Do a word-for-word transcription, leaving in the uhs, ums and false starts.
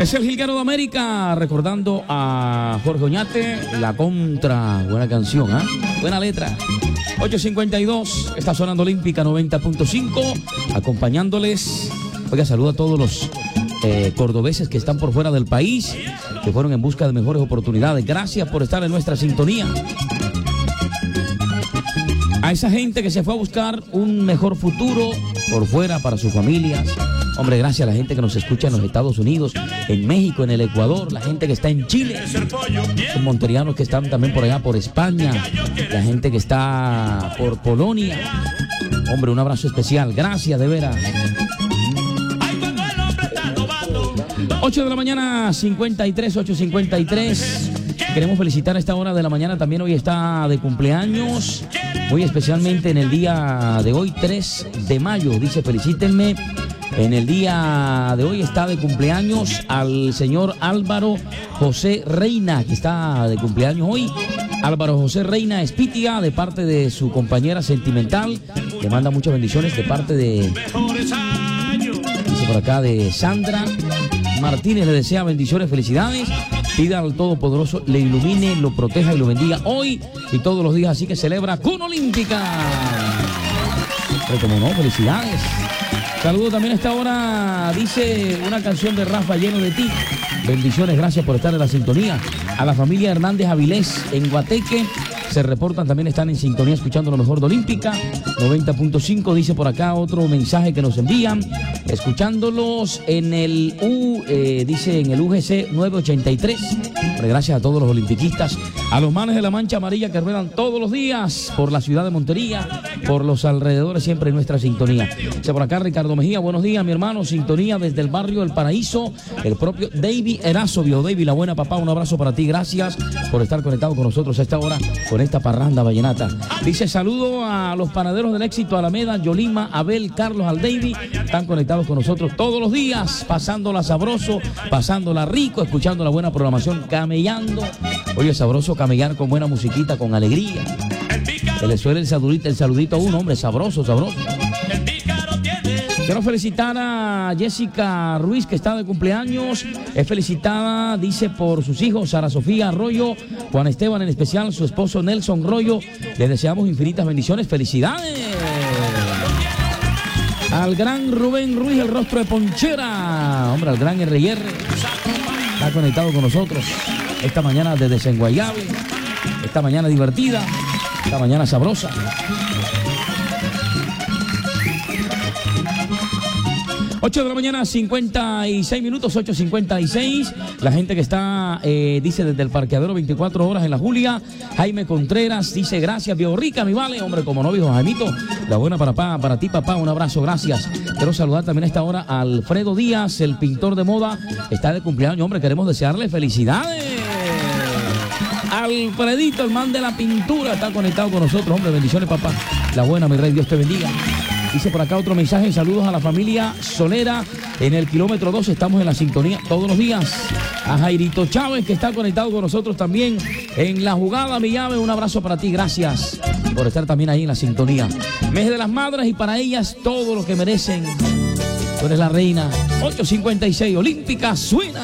Es el Jilguero de América, recordando a Jorge Oñate, La Contra. Buena canción, ¿ah? ¿eh? Buena letra. ocho cincuenta y dos, está sonando Olímpica noventa punto cinco, acompañándoles. Oiga, saludo a todos los eh, cordobeses que están por fuera del país, que fueron en busca de mejores oportunidades. Gracias por estar en nuestra sintonía. A esa gente que se fue a buscar un mejor futuro por fuera para sus familias. Hombre, gracias a la gente que nos escucha en los Estados Unidos, en México, en el Ecuador, la gente que está en Chile, los monterianos que están también por allá, por España, la gente que está por Polonia. Hombre, un abrazo especial. Gracias, de veras. ocho de la mañana, cincuenta y tres, ocho cincuenta y tres. Queremos felicitar a esta hora de la mañana. También hoy está de cumpleaños, muy especialmente en el día de hoy, tres de mayo. Dice, felicítenme. En el día de hoy está de cumpleaños al señor Álvaro José Reina, que está de cumpleaños hoy. Álvaro José Reina Espitia, de parte de su compañera sentimental. Le manda muchas bendiciones de parte de... Dice por acá de Sandra Martínez, le desea bendiciones, felicidades. Pida al Todopoderoso le ilumine, lo proteja y lo bendiga hoy y todos los días. Así que celebra con Olímpica. Pero como no, felicidades. Saludos también a esta hora, dice una canción de Rafa, Lleno de Ti. Bendiciones, gracias por estar en la sintonía. A la familia Hernández Avilés en Guateque se reportan, también están en sintonía escuchando lo mejor de Olímpica noventa punto cinco. Dice por acá otro mensaje que nos envían, escuchándolos en el U, eh, dice en el U G C nueve ochenta y tres. Gracias a todos los olimpiquistas, a los manes de la Mancha Amarilla que ruedan todos los días por la ciudad de Montería, por los alrededores, siempre en nuestra sintonía. Dice por acá Ricardo Mejía, buenos días mi hermano, sintonía desde el barrio El Paraíso, el propio David Erazo, viejo David, la buena papá, un abrazo para ti, gracias por estar conectado con nosotros a esta hora, con esta parranda vallenata. Dice, saludo a los panaderos del éxito, Alameda, Yolima, Abel, Carlos, al David, están conectados con nosotros todos los días, pasándola sabroso, pasándola rico, escuchando la buena programación, camellando. Oye, sabroso camellar con buena musiquita, con alegría. Se le suele el saludito, el saludito a uno, hombre, sabroso, sabroso. Quiero felicitar a Jessica Ruiz, que está de cumpleaños. Es felicitada, dice, por sus hijos, Sara Sofía Arroyo, Juan Esteban en especial, su esposo Nelson Rollo. Les deseamos infinitas bendiciones. ¡Felicidades! Al gran Rubén Ruiz, el rostro de Ponchera. Hombre, al gran R y R. Está conectado con nosotros esta mañana desde Senguayable. Esta mañana divertida. Esta mañana sabrosa. ocho de la mañana, cincuenta y seis minutos, ocho cincuenta y seis. La gente que está, eh, dice, desde el parqueadero veinticuatro horas en la Julia. Jaime Contreras dice, gracias, viejo rica, mi vale. Hombre, como no, viejo Jaimito, la buena para, pa, para ti, papá. Un abrazo, gracias. Quiero saludar también a esta hora a Alfredo Díaz, el pintor de moda. Está de cumpleaños, hombre, queremos desearle felicidades. Alfredito, el man de la pintura, está conectado con nosotros, hombre, bendiciones, papá. La buena, mi rey, Dios te bendiga. Dice por acá otro mensaje, saludos a la familia Solera en el kilómetro dos, estamos en la sintonía todos los días. A Jairito Chávez, que está conectado con nosotros también en la jugada, mi llave, un abrazo para ti, gracias por estar también ahí en la sintonía. Mes de las Madres y para ellas todo lo que merecen. Tú eres la reina. ocho cincuenta y seis, Olímpica suena.